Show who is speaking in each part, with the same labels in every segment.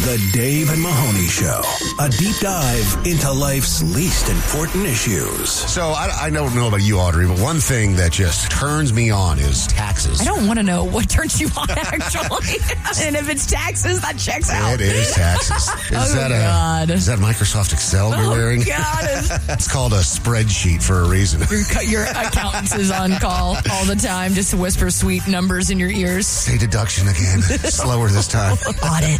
Speaker 1: The Dave and Mahoney Show. A deep dive into life's least important issues.
Speaker 2: So I don't know about you, Audrey, but one thing that just turns me on is taxes.
Speaker 3: I don't want to know what turns you on, actually. And if it's taxes, that checks out.
Speaker 2: It is taxes. Is that Microsoft Excel you're wearing?
Speaker 3: God.
Speaker 2: It's called a spreadsheet for a reason.
Speaker 3: Your accountant is on call all the time just to whisper sweet numbers in your ears.
Speaker 2: Say deduction again. Slower this time.
Speaker 3: Audit.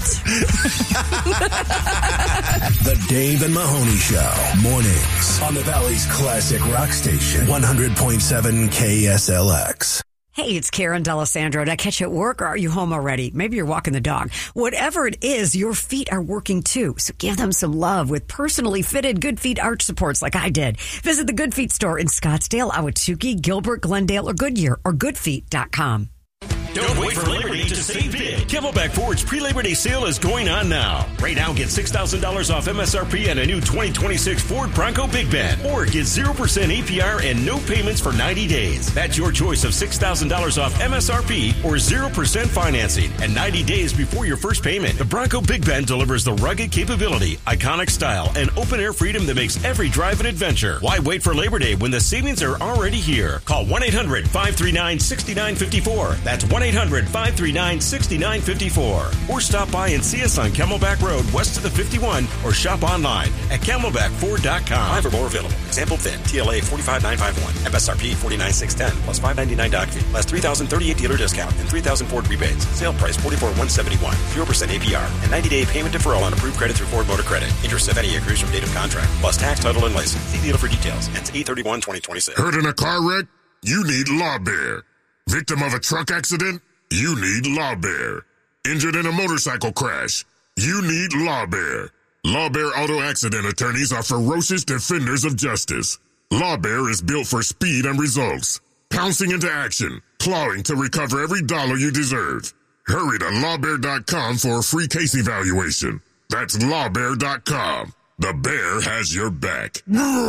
Speaker 1: The Dave and Mahoney Show. Mornings on the Valley's classic rock station, 100.7 KSLX.
Speaker 4: Hey, it's Karen D'Alessandro. Did I catch you at work or are you home already? Maybe you're walking the dog. Whatever it is, your feet are working too. So give them some love with personally fitted Good Feet arch supports like I did. Visit the Good Feet store in Scottsdale, Ahwatukee, Gilbert, Glendale, or Goodyear, or goodfeet.com.
Speaker 5: Don't wait for Labor Day to save big. Camelback Ford's pre-Labor Day sale is going on now. Right now, get $6,000 off MSRP and a new 2026 Ford Bronco Big Bend. Or get 0% APR and no payments for 90 days. That's your choice of $6,000 off MSRP or 0% financing and 90 days before your first payment. The Bronco Big Bend delivers the rugged capability, iconic style, and open-air freedom that makes every drive an adventure. Why wait for Labor Day when the savings are already here? Call 1-800-539-6954. That's 1-800-539-6954. Or stop by and see us on Camelback Road west of the 51 or shop online at camelbackford.com. 5 or more available. Example fit. TLA 45951. MSRP 49610 plus $599 doc fee. Plus 3,038 dealer discount and 3,000 Ford rebates. Sale price $44,171. 0% APR and 90-day payment deferral on approved credit through Ford Motor Credit. Interest if any accrues from date of contract. Plus tax, title, and license. See dealer for details. Ends 8/31/2026.
Speaker 6: Hurt in a car wreck? You need Law Bear. Victim of a truck accident? You need Law Bear. Injured in a motorcycle crash? You need Law Bear. Law Bear Auto Accident Attorneys are ferocious defenders of justice. Law Bear is built for speed and results. Pouncing into action, clawing to recover every dollar you deserve. Hurry to lawbear.com for a free case evaluation. That's lawbear.com. The bear has your back.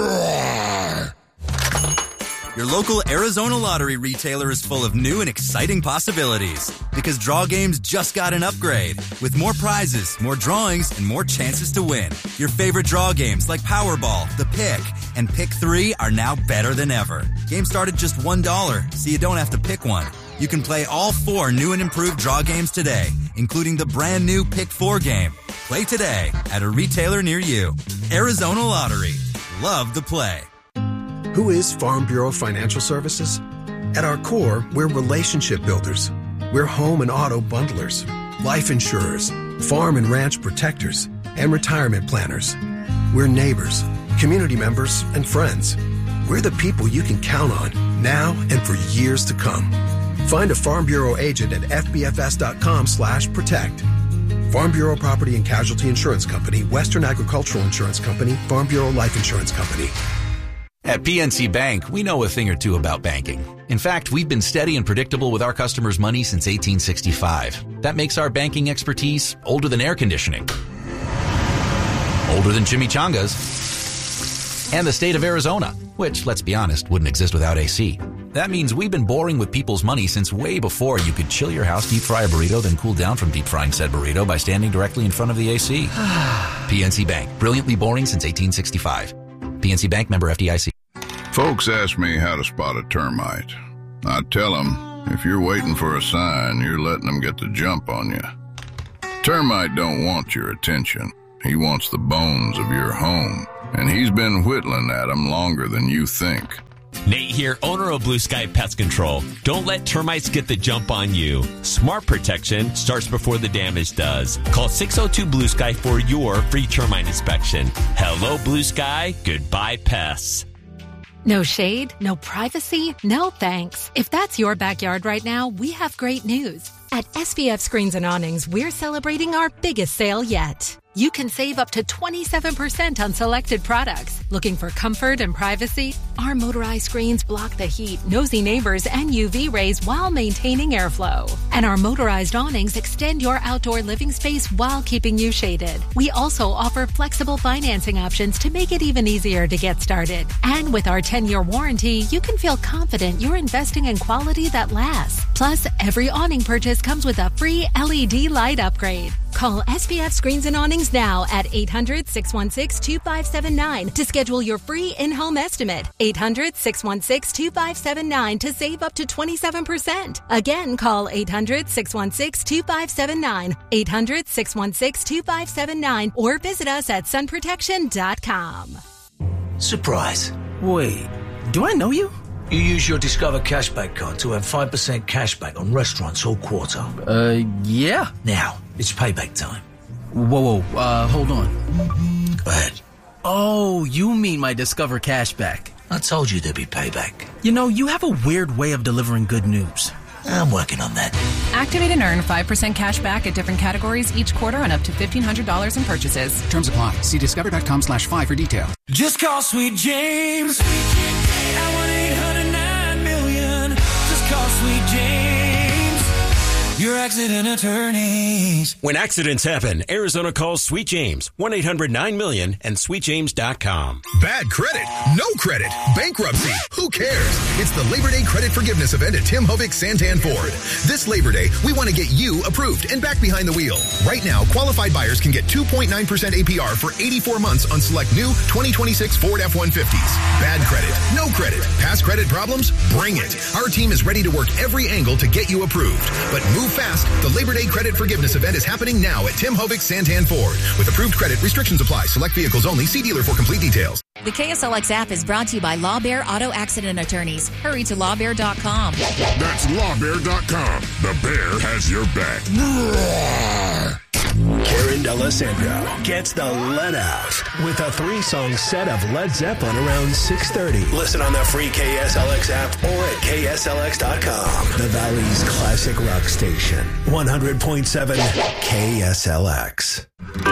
Speaker 7: Your local Arizona Lottery retailer is full of new and exciting possibilities because Draw Games just got an upgrade with more prizes, more drawings, and more chances to win. Your favorite draw games like Powerball, The Pick, and Pick 3 are now better than ever. Games start at just $1, so you don't have to pick one. You can play all 4 new and improved draw games today, including the brand new Pick 4 game. Play today at a retailer near you. Arizona Lottery. Love the play.
Speaker 8: Who is Farm Bureau Financial Services? At our core, we're relationship builders. We're home and auto bundlers, life insurers, farm and ranch protectors, and retirement planners. We're neighbors, community members, and friends. We're the people you can count on now and for years to come. Find a Farm Bureau agent at fbfs.com/protect. Farm Bureau Property and Casualty Insurance Company, Western Agricultural Insurance Company, Farm Bureau Life Insurance Company.
Speaker 9: At PNC Bank, we know a thing or two about banking. In fact, we've been steady and predictable with our customers' money since 1865. That makes our banking expertise older than air conditioning, older than chimichangas, and the state of Arizona, which, let's be honest, wouldn't exist without AC. That means we've been boring with people's money since way before you could chill your house, deep fry a burrito, then cool down from deep frying said burrito by standing directly in front of the AC. PNC Bank, brilliantly boring since 1865. PNC Bank, member FDIC.
Speaker 10: Folks ask me how to spot a termite. I tell them, if you're waiting for a sign, you're letting them get the jump on you. Termite don't want your attention. He wants the bones of your home, and he's been whittling at them longer than you think.
Speaker 11: Nate here, owner of Blue Sky Pest Control. Don't let termites get the jump on you. Smart protection starts before the damage does. Call 602-BLUE-SKY for your free termite inspection. Hello, Blue Sky. Goodbye, pests.
Speaker 12: No shade, no privacy, no thanks. If that's your backyard right now, we have great news. At SPF Screens and Awnings, we're celebrating our biggest sale yet. You can save up to 27% on selected products. Looking for comfort and privacy? Our motorized screens block the heat, nosy neighbors, and UV rays while maintaining airflow. And our motorized awnings extend your outdoor living space while keeping you shaded. We also offer flexible financing options to make it even easier to get started. And with our 10-year warranty, you can feel confident you're investing in quality that lasts. Plus, every awning purchase comes with a free LED light upgrade. Call SPF Screens and Awnings now at 800-616-2579 to schedule your free in-home estimate. 800-616-2579 to save up to 27%. Again, call 800-616-2579. 800-616-2579 or visit us at sunprotection.com.
Speaker 13: Surprise. Wait, do I know you? You use your Discover Cashback card to have 5% cashback on restaurants all quarter.
Speaker 14: Yeah.
Speaker 13: Now, it's payback time.
Speaker 14: Whoa, hold on.
Speaker 13: Go ahead.
Speaker 14: Oh, you mean my Discover Cashback.
Speaker 13: I told you there'd be payback.
Speaker 14: You know, you have a weird way of delivering good news.
Speaker 13: I'm working on that.
Speaker 15: Activate and earn 5% cash back at different categories each quarter on up to $1,500 in purchases.
Speaker 16: Terms apply. See discover.com/5 for details.
Speaker 17: Just call Sweet James at 1-800-9-million. Just call Sweet James, your accident attorneys.
Speaker 5: When accidents happen, Arizona calls Sweet James, 1-800-9-million and sweetjames.com.
Speaker 18: Bad credit, no credit, bankruptcy, who cares? It's the Labor Day Credit Forgiveness event at Tim Hovick Santan Ford. This Labor Day, we want to get you approved and back behind the wheel. Right now, qualified buyers can get 2.9% APR for 84 months on select new 2026 Ford F-150s. Bad credit, no credit, past credit problems? Bring it. Our team is ready to work every angle to get you approved. But move fast. The Labor Day Credit Forgiveness event is happening now at Tim Hovick Santan Ford. With approved credit, restrictions apply. Select vehicles only. See dealer for complete details.
Speaker 19: The KSLX app is brought to you by Lawbear Auto Accident Attorneys. Hurry to lawbear.com.
Speaker 6: That's lawbear.com. The bear has your back.
Speaker 1: Karen D'Alessandro gets the let out with a 3-song set of Led Zeppelin around 6:30. Listen on the free KSLX app or at KSLX.com. The Valley's classic rock station, 100.7 KSLX.